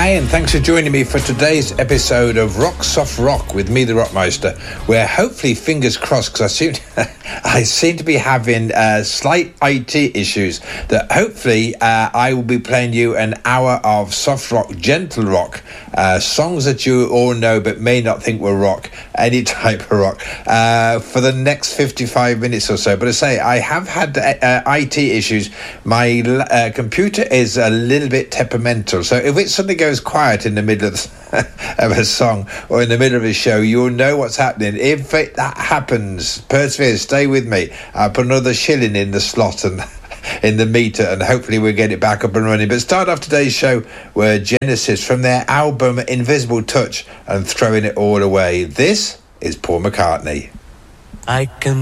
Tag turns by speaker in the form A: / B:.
A: Hi, and thanks for joining me for today's episode of Rock Soft Rock with me, the Rockmeister, where hopefully, fingers crossed, because I seem to be having slight IT issues, that hopefully I will be playing you an hour of soft rock, gentle rock, songs that you all know but may not think were rock, any type of rock, for the next 55 minutes or so. But I say, I have had IT issues. My computer is a little bit temperamental, so if it suddenly goes quiet in the middle of a song or in the middle of a show, you'll know what's happening. If that happens, persevere, stay with me. I'll put another shilling in the slot and in the meter, and hopefully we'll get it back up and running. But start off today's show with Genesis from their album Invisible Touch and Throwing It All Away. This is Paul McCartney.
B: I can